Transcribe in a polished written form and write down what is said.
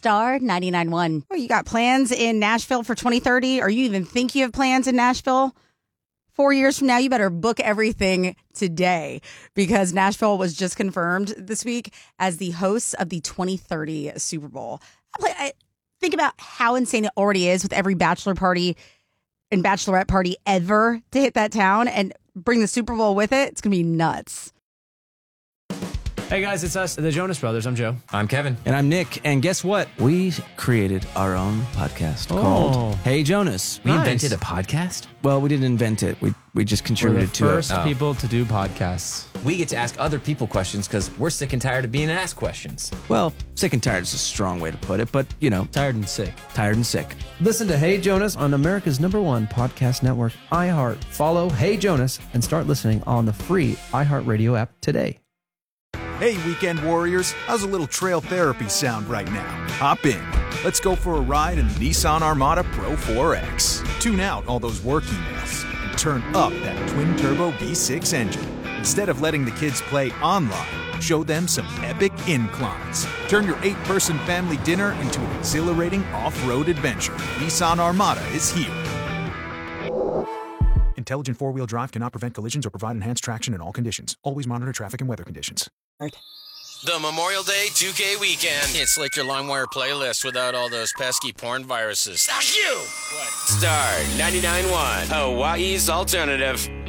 Star 99.1. Oh, you got plans in Nashville for 2030? Or you even think you have plans in Nashville? 4 years from now, you better book everything today because Nashville was just confirmed this week as the hosts of the 2030 Super Bowl. I think about how insane it already is with every bachelor party and bachelorette party ever to hit that town and bring the Super Bowl with it. It's going to be nuts. Hey guys, it's us, the Jonas Brothers. I'm Joe. I'm Kevin. And I'm Nick. And guess what? We created our own podcast called Hey Jonas. We invented a podcast? Well, we didn't invent it. We just We're contributed the to it. first people to do podcasts. We get to ask other people questions because we're sick and tired of being asked questions. Well, sick and tired is a strong way to put it, but, you know, Tired and sick. tired and sick. Listen to Hey Jonas on America's #1 podcast network, iHeart. Follow Hey Jonas and start listening on the free iHeartRadio app today. Hey, weekend warriors, how's a little trail therapy sound right now? Hop in. Let's go for a ride in the Nissan Armada Pro 4X. Tune out all those work emails and turn up that twin-turbo V6 engine. Instead of letting the kids play online, show them some epic inclines. Turn your 8-person family dinner into an exhilarating off-road adventure. Nissan Armada is here. Intelligent four-wheel drive cannot prevent collisions or provide enhanced traction in all conditions. Always monitor traffic and weather conditions. The Memorial Day 2K weekend. It's like your LimeWire playlist without all those pesky porn viruses. Fuck you! What? Star 99.1, Hawaii's alternative.